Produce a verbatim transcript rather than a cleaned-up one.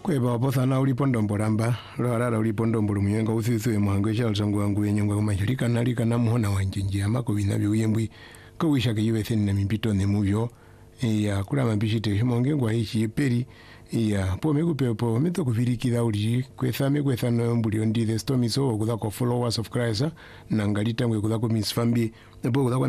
Kweba botha na uli pondo mbolamba lwalala uli pondo mbulu muyenga uthithu mwangu cha zangu wangu yenyonga kumashirika nalika na muhona wanjinji amako binabyo uyembwi ko wishaka yiwetheni na mimpito ne muvyo ya kula mambishite himonge ngwa hichi peri ya po mekupepo meto kuvirikira uli kwethame kwethano mbuli ndi the stormy so kuza ko followers of Christ na ngalita ngwe kuza ko Miss Fambi bo kuza